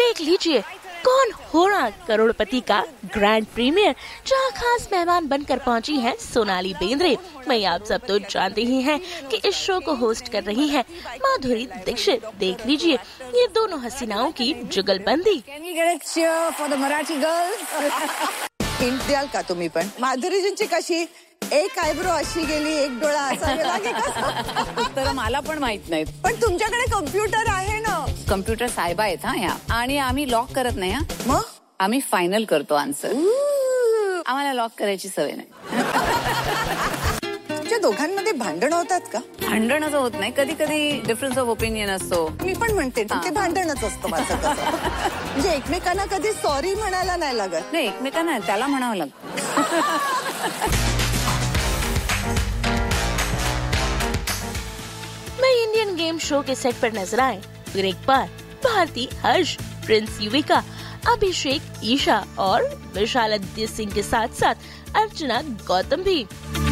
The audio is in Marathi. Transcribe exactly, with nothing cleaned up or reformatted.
देख लीजिए कौन हो रहा करोड़पति का ग्रैंड प्रीमियर, जहां खास मेहमान बनकर पहुंची हैं सोनाली बेंद्रे। वहीं आप सब तो जानते ही हैं कि इस शो को होस्ट कर रही हैं माधुरी दीक्षित। देख लीजिए ये दोनों हसीनाओं की जुगलबंदी। हिंट द्याल का तुम्ही पण? माधुरीजींची कशी एक आयब्रो अशी गेली, एक डोळा असा गेला की कसं? तर मला पण माहित नाही, पण तुमच्याकडे कम्प्युटर आहे ना. कम्प्युटर साहेब आहेत हा या, आणि आम्ही लॉक करत नाही हा. मग आम्ही फायनल करतो आन्सर. आम्हाला लॉक करायची सवय नाही. तुमच्या दोघांमध्ये भांडण होतात का? भांडण असं होत नाही, कधी कधी डिफरन्स ऑफ ओपिनियन असतो. मी पण म्हणते ते भांडणच असतं माझं तसं. म्हणजे एकमेकांना कधी सॉरी म्हणायला नाही लागत. नाही, एकमेकांना त्याला म्हणावं लागतं. मैं इंडियन गेम शो के सेट पर नजर आए फिर एक बार भारती, हर्ष, प्रिंस युविका, अभिषेक, ईशा और विशाल आदित्य सिंह के साथ साथ अर्चना गौतम भी।